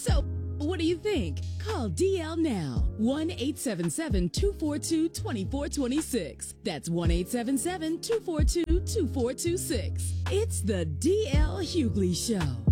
So, what do you think? Call DL now. 1-877-242-2426. That's 1-877-242-2426. It's the DL Hughley Show.